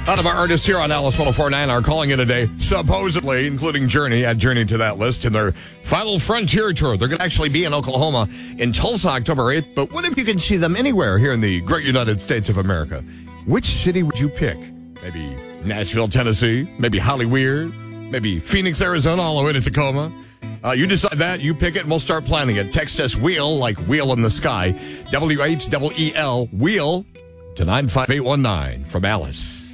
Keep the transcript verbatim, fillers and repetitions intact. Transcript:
lot of our artists here on Alice one oh four point nine are calling in today, supposedly, including Journey. Add Journey to that list in their final Frontier tour. They're going to actually be in Oklahoma in Tulsa, October eighth. But what if you can see them anywhere here in the great United States of America? Which city would you pick? Maybe Nashville, Tennessee? Maybe Hollyweird? Maybe Phoenix, Arizona, all the way to Tacoma? Uh, you decide that, you pick it, and we'll start planning it. Text us WHEEL, like wheel in the sky, W H E E L, WHEEL, to nine five eight one nine from Alice.